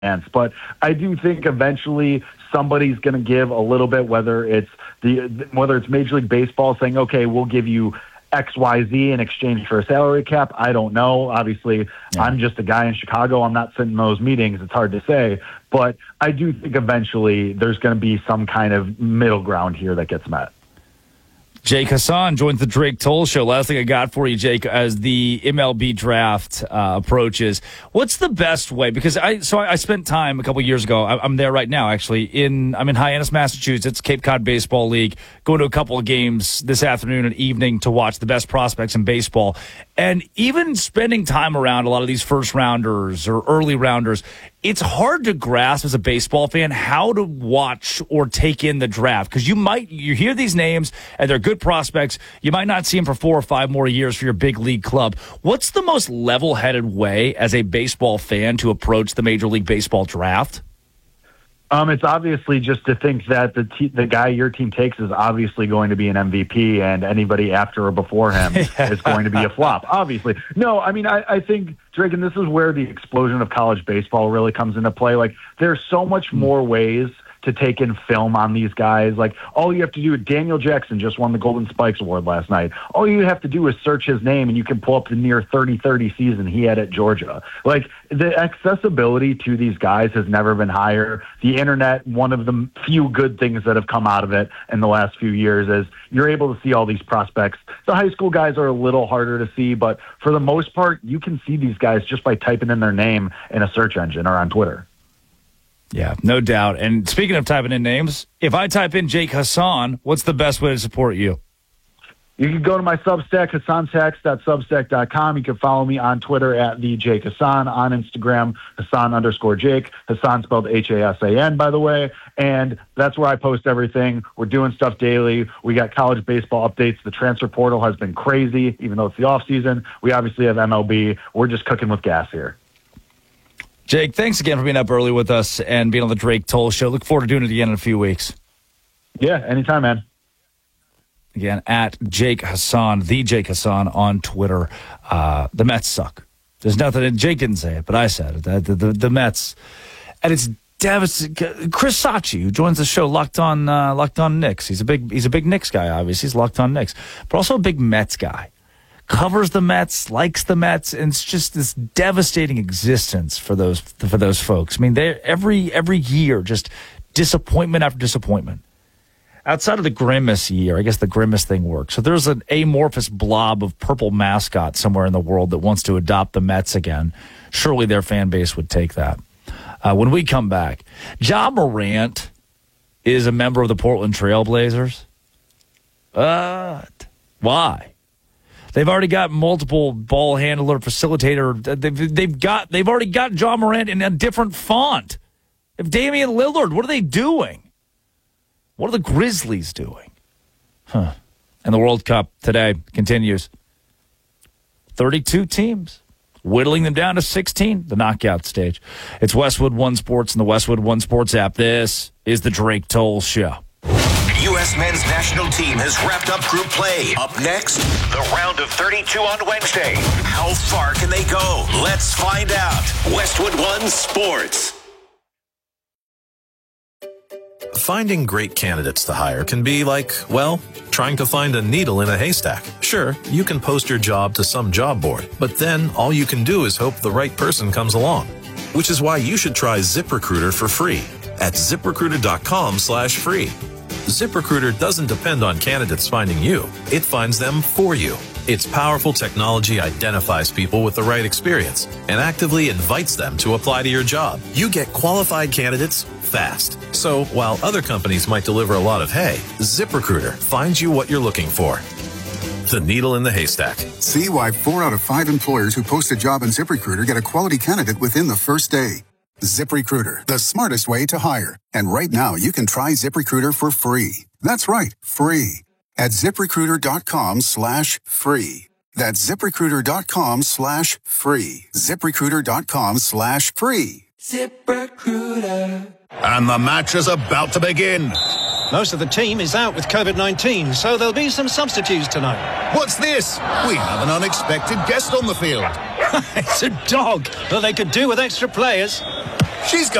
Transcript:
chance. But I do think eventually somebody's going to give a little bit, whether it's Major League Baseball saying, okay, we'll give you XYZ in exchange for a salary cap. I don't know. Obviously, I'm just a guy in Chicago. I'm not sitting in those meetings. It's hard to say. But I do think eventually there's going to be some kind of middle ground here that gets met. Jake Hassan joins the Drake Toll Show. Last thing I got for you, Jake, as the MLB draft approaches, what's the best way? Because I spent time a couple years ago. I'm there right now, actually. I'm in Hyannis, Massachusetts, Cape Cod Baseball League. Going to a couple of games this afternoon and evening to watch the best prospects in baseball. And even spending time around a lot of these first rounders or early rounders, it's hard to grasp as a baseball fan how to watch or take in the draft, because you hear these names and they're good prospects. You might not see them for 4 or 5 more years for your big league club. What's the most level-headed way as a baseball fan to approach the Major League Baseball draft? It's obviously just to think that the guy your team takes is obviously going to be an MVP, and anybody after or before him is going to be a flop, obviously. No, I mean, I think, Drake, and this is where the explosion of college baseball really comes into play. Like, there's so much more ways to take in film on these guys. Like, all you have to do, Daniel Jackson just won the Golden Spikes Award last night. All you have to do is search his name and you can pull up the near 30-30 season he had at Georgia. Like, the accessibility to these guys has never been higher. The internet, one of the few good things that have come out of it in the last few years is you're able to see all these prospects. The high school guys are a little harder to see, but for the most part, you can see these guys just by typing in their name in a search engine or on Twitter. Yeah, no doubt. And speaking of typing in names, if I type in Jake Hassan, what's the best way to support you? You can go to my Substack, HassanTax.substack.com. You can follow me on Twitter at the Jake Hassan, on Instagram, Hassan_Jake. Hassan spelled Hassan, by the way. And that's where I post everything. We're doing stuff daily. We got college baseball updates. The transfer portal has been crazy, even though it's the off season. We obviously have MLB. We're just cooking with gas here. Jake, thanks again for being up early with us and being on the Drake Toll Show. Look forward to doing it again in a few weeks. Yeah, anytime, man. Again, at Jake Hassan, the Jake Hassan on Twitter. The Mets suck. There's nothing. Jake didn't say it, but I said it. The Mets, and it's devastating. Chris Sachi, who joins the show, Locked On Knicks. He's a big Knicks guy. Obviously, he's Locked On Knicks, but also a big Mets guy. Covers the Mets, likes the Mets, and it's just this devastating existence for those folks. I mean, they every year, just disappointment after disappointment. Outside of the Grimace year, I guess the Grimace thing works. So there's an amorphous blob of purple mascot somewhere in the world that wants to adopt the Mets again. Surely their fan base would take that. When we come back, Ja Morant is a member of the Portland Trail Blazers. Why? They've already got multiple ball handler, facilitator. They've already got Ja Morant in a different font. If Damian Lillard, what are they doing? What are the Grizzlies doing? And the World Cup today continues. 32 teams, whittling them down to 16, the knockout stage. It's Westwood One Sports and the Westwood One Sports app. This is the Drake Toll Show. U.S. men's national team has wrapped up group play. Up next, the round of 32 on Wednesday. How far can they go? Let's find out. Westwood One Sports. Finding great candidates to hire can be like, well, trying to find a needle in a haystack. Sure, you can post your job to some job board, but then all you can do is hope the right person comes along. Which is why you should try ZipRecruiter for free at ZipRecruiter.com/free. ZipRecruiter doesn't depend on candidates finding you. It finds them for you. Its powerful technology identifies people with the right experience and actively invites them to apply to your job. You get qualified candidates fast. So while other companies might deliver a lot of hay, ZipRecruiter finds you what you're looking for. The needle in the haystack. See why 4 out of 5 employers who post a job on ZipRecruiter get a quality candidate within the first day. ZipRecruiter, the smartest way to hire. And right now, you can try ZipRecruiter for free. That's right, free. At ZipRecruiter.com/free. That's ZipRecruiter.com/free. ZipRecruiter.com/free. ZipRecruiter. And the match is about to begin. Most of the team is out with COVID-19, so there'll be some substitutes tonight. What's this? We have an unexpected guest on the field. It's a dog, but they could do with extra players. She's got